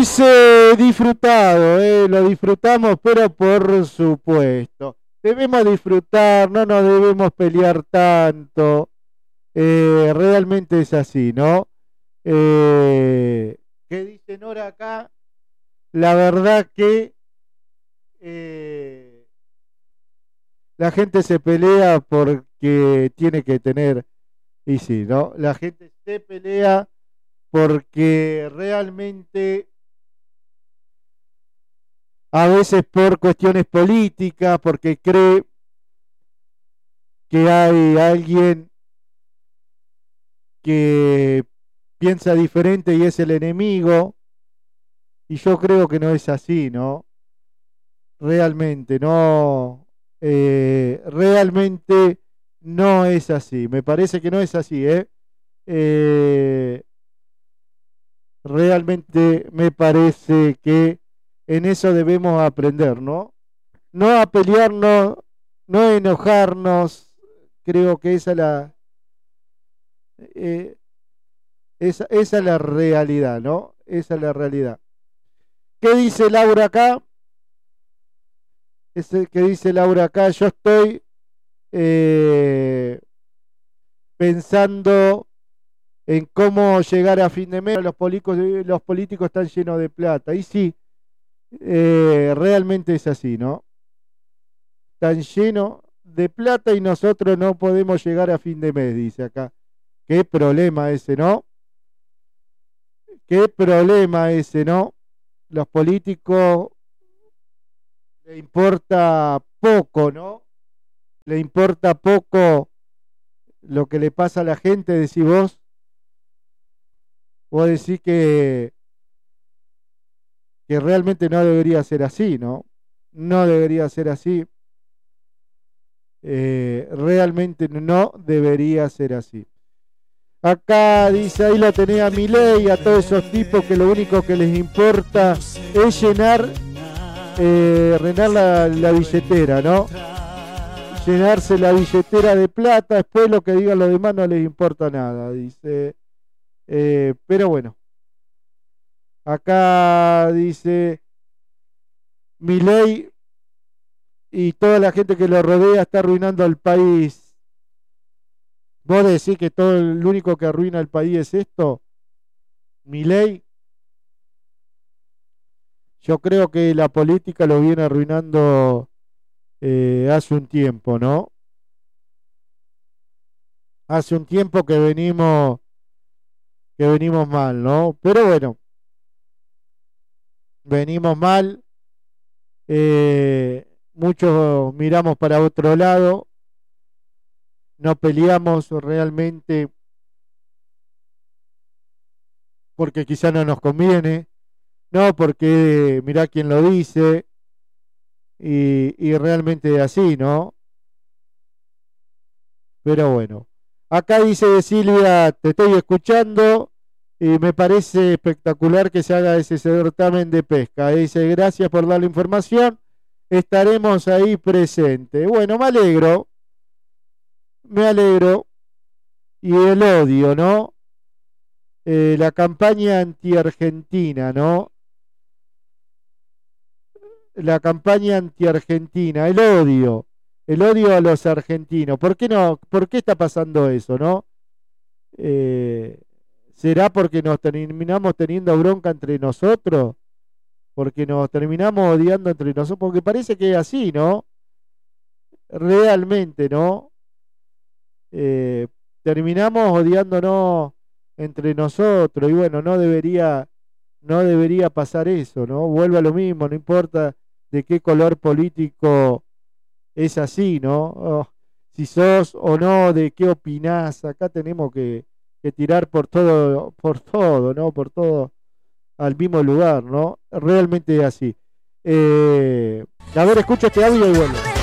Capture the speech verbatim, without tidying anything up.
Dice disfrutado, eh, lo disfrutamos, pero por supuesto. Debemos disfrutar, no nos debemos pelear tanto. Eh, realmente es así, ¿no? Eh, ¿Qué dice Nora acá? La verdad que eh, la gente se pelea porque tiene que tener, y sí, ¿no? La gente se pelea porque realmente a veces por cuestiones políticas, porque cree que hay alguien que piensa diferente y es el enemigo, y yo creo que no es así, ¿no? Realmente, no, eh, realmente no es así, me parece que no es así, ¿eh? Eh, realmente me parece que en eso debemos aprender, ¿no? No a pelearnos, no a enojarnos, creo que esa es la, eh, esa, esa es la realidad, ¿no? Esa es la realidad. ¿Qué dice Laura acá? Ese que dice Laura acá, yo estoy eh, pensando en cómo llegar a fin de mes. Los políticos, los políticos están llenos de plata. Y sí, eh, realmente es así, ¿no? Están llenos de plata y nosotros no podemos llegar a fin de mes, dice acá. Qué problema ese, ¿no? Qué problema ese, ¿no? Los políticos le importa poco, ¿no? Le importa poco lo que le pasa a la gente, decís vos. Vos decís que, que realmente no debería ser así, ¿no? No debería ser así. Eh, realmente no debería ser así. Acá dice, ahí lo tenía Milei, a todos esos tipos que lo único que les importa es llenar, eh, llenar la, la billetera, ¿no? Llenarse la billetera de plata, después lo que digan los demás no les importa nada, dice. Eh, pero bueno, acá dice Milei y toda la gente que lo rodea está arruinando al país. ¿Vos decís que todo el único que arruina el país es esto? Milei. Yo creo que la política lo viene arruinando eh, hace un tiempo, ¿no? Hace un tiempo que venimos que venimos mal, ¿no? Pero bueno, venimos mal. Eh, muchos miramos para otro lado. No peleamos realmente porque quizá no nos conviene. No, porque mirá quién lo dice. Y, y realmente así, ¿no? Pero bueno. Acá dice Silvia, te estoy escuchando y me parece espectacular que se haga ese certamen de pesca. Dice, gracias por dar la información, estaremos ahí presentes. Bueno, me alegro, me alegro. Y el odio, ¿no? Eh, la campaña anti-argentina, ¿no? La campaña anti-argentina, el odio, el odio a los argentinos. ¿Por qué no? ¿Por qué está pasando eso, no? Eh, ¿Será porque nos terminamos teniendo bronca entre nosotros? Porque nos terminamos odiando entre nosotros, porque parece que es así, ¿no? Realmente, ¿no? Eh, terminamos odiándonos entre nosotros y bueno, no debería, no debería pasar eso, ¿no? Vuelve a lo mismo, no importa de qué color político es así, ¿no? Oh, si sos o no, de qué opinás, acá tenemos que, que tirar por todo, por todo, ¿no? Por todo al mismo lugar, ¿no? Realmente es así. Eh, a ver, escucho este audio y vuelvo.